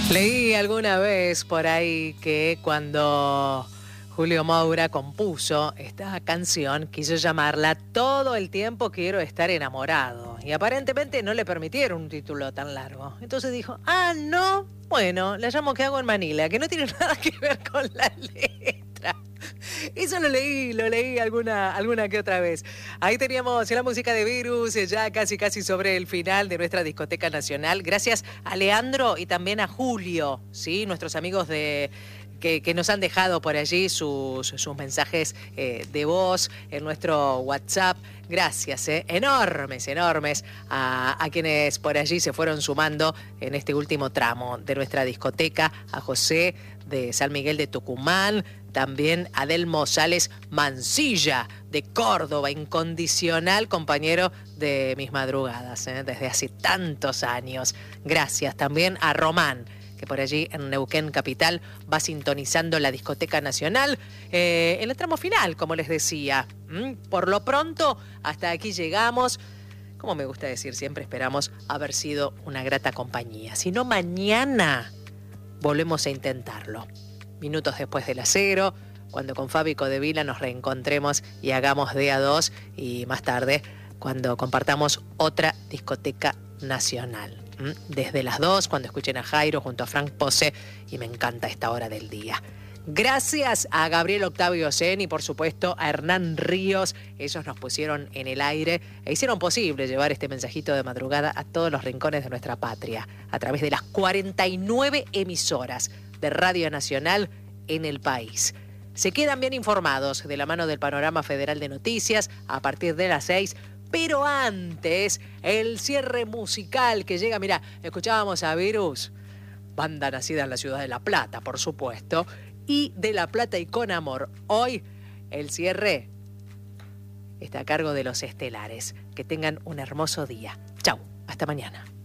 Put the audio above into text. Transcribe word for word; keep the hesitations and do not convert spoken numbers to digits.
Leí alguna vez por ahí que cuando Julio Moura compuso esta canción, quiso llamarla Todo el tiempo quiero estar enamorado. Y aparentemente no le permitieron un título tan largo. Entonces dijo, ah, no, bueno, la llamo ¿Qué hago en Manila? Que no tiene nada que ver con la letra. Eso lo leí, lo leí alguna, alguna que otra vez. Ahí teníamos la música de Virus, ya casi casi sobre el final de nuestra discoteca nacional. Gracias a Leandro y también a Julio, ¿sí? Nuestros amigos de... Que, que nos han dejado por allí sus, sus mensajes eh, de voz en nuestro WhatsApp. Gracias, eh, enormes, enormes a, a quienes por allí se fueron sumando en este último tramo de nuestra discoteca. A José de San Miguel de Tucumán, también a Delmo Sales Mancilla de Córdoba, incondicional compañero de mis madrugadas, eh, desde hace tantos años. Gracias también a Román, que por allí en Neuquén Capital va sintonizando la discoteca nacional eh, en el tramo final, como les decía. ¿Mm? Por lo pronto, hasta aquí llegamos. Como me gusta decir, siempre esperamos haber sido una grata compañía. Si no, mañana volvemos a intentarlo. Minutos después de las cero, cuando con Fabi Codevila nos reencontremos y hagamos de a dos, y más tarde, cuando compartamos otra discoteca nacional. Desde las dos, cuando escuchen a Jairo junto a Frank Pose, y me encanta esta hora del día. Gracias a Gabriel Octavio Zen y por supuesto a Hernán Ríos. Ellos nos pusieron en el aire e hicieron posible llevar este mensajito de madrugada a todos los rincones de nuestra patria, a través de las cuarenta y nueve emisoras de Radio Nacional en el país. Se quedan bien informados de la mano del Panorama Federal de Noticias a partir de las seis. Pero antes, el cierre musical que llega, mirá, escuchábamos a Virus, banda nacida en la ciudad de La Plata, por supuesto, y de La Plata y con amor. Hoy, el cierre está a cargo de Los Estelares. Que tengan un hermoso día. Chau, hasta mañana.